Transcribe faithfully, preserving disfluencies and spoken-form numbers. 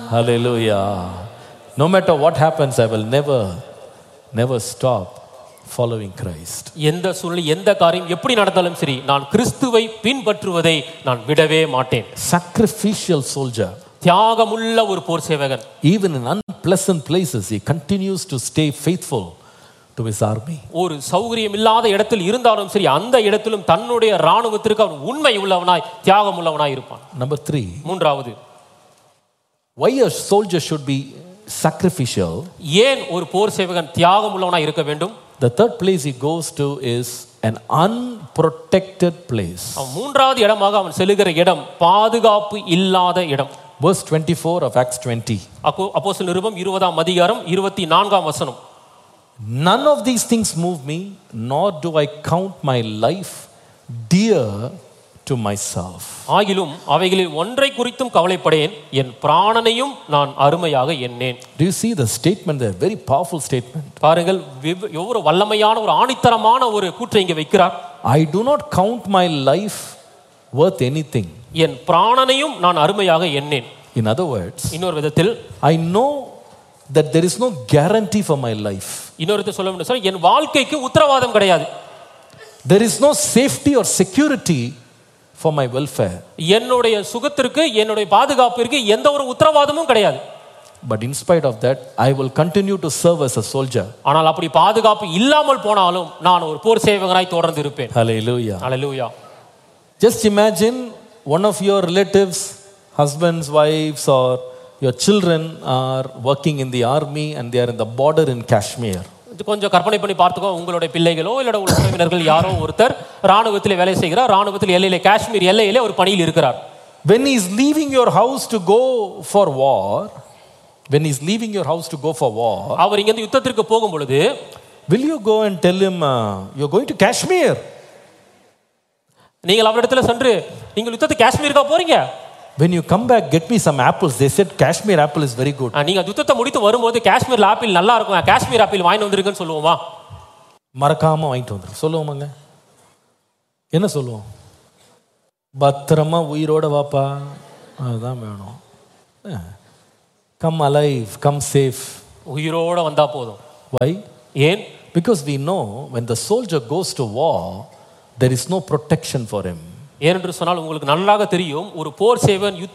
Hallelujah. No matter what happens, I will never, never stop following Christ. எந்த சூழ்நிலை எந்த காரியம் எப்படி நடந்தாலும் சரி நான் கிறிஸ்துவை பின்பற்றுவதை நான் விடவே மாட்டேன். Sacrificial soldier. தியாகமுள்ள ஒரு போர் சேவகன். Even in unpleasant places, he continues to stay faithful to his army. ஒரு சௌகரியம் இல்லாத இடத்தில் இருந்தாலும் சரி அந்த இடத்திலும் தன்னுடைய ராணுவத்திற்கு அவன் உண்மை உள்ளவனாய் தியாகம் உள்ளவனாய் இருப்பான். Number three. மூன்றாவது, why a soldier should be sacrificial? ஏன் ஒரு போர் சேவகன் தியாகம் உள்ளவனாய் இருக்க வேண்டும்? The third place he goes to is an unprotected place. அவன் மூன்றாவது இடமாக அவன் செல்லுகிற இடம் பாதுகாப்பு இல்லாத இடம். Verse twenty-four of Acts twenty. அப்போஸ்தலர் நிருபம் இருபதாம் அதிகாரம் இருபத்தி நான்காம் வசனம். None of these things move me, nor do I count my life dear to myself. ஆகிலும் அவைகளில் ஒன்றை குறித்தும் கவலைப்படேன், என் பிராணனையும் நான் அருமையாக எண்ணேன். Do you see the statement there? Very powerful statement. பாருங்கள், எவ்வளவு வல்லமையான ஒரு ஆணித்தரமான ஒரு கூற்றை இங்கே வைக்கிறார். I do not count my life worth anything. என் பிராணனையும் நான் அருமையாக எண்ணேன். In other words, இன்னொரு விதத்தில் I know that there is no guarantee for my life. இன்னொரு விதத்தில் சொல்ல வேண்டும், என் வாழ்க்கைக்கு உத்தரவாதம் கிடையாது. There is no safety or security for my welfare. என்னுடைய சுகத்திற்கு என்னுடைய பாதுகாப்பிற்கு எந்த ஒரு உத்தரவாதமும் கிடையாது. But in spite of that, I will continue to serve as a soldier. ஆனால் அப்படி பாதுகாப்பு இல்லாமல் போனாலும் நான் ஒரு போர் சேவகனாய் தொடர்ந்து இருப்பேன். Hallelujah. Hallelujah. Just imagine one of your relatives, husbands, wives, or your children are working in the army and they are in the border in Kashmir. கொஞ்சம் கற்பனை பண்ணி பார்த்துக்கோ, உங்களுடைய பிள்ளைகளோ இல்ல உறவினர்கள் யாரோ ஒருத்தர் ராணுவத்தில் வேலை செய்கிறார், ராணுவத்தில் எல்லையில காஷ்மீர் எல்லையிலே ஒரு பணியில் இருக்கிறார். When he is leaving your house to go for war, when he is leaving your house to go for war, அவர் இங்க யுத்தத்திற்கு போகும் பொழுது, will you go and tell him uh, you are going to Kashmir? நீங்கள் அவரிடத்துல சென்று நீங்கள் யுத்தத்துக்கு காஷ்மீருக்கு போறீங்க, when you come back get me some apples, they said Kashmir apple is very good. நீங்க யுத்தத்தை முடித்து வரும்போது காஷ்மீர் ஆப்பிள் நல்லா இருக்கும், காஷ்மீர் ஆப்பிள் வாங்கி வந்திருக்குன்னு சொல்லுவோமா? மறக்காம வாங்கிட்டு வந்துரு சொல்லுவோமாங்க? என்ன சொல்லுவோம்? பத்திரமா உயிரோட வாப்பா, அதுதான் வேணும். கம் அலைவ், கம் சேஃப், உயிரோட வந்தா போதும். why? ஏன்? Because we know when the soldier goes to war, there is no protection for him. ஏனென்று சொன்னால் உங்களுக்கு நல்லாக தெரியும், ஒரு போர் சேவன்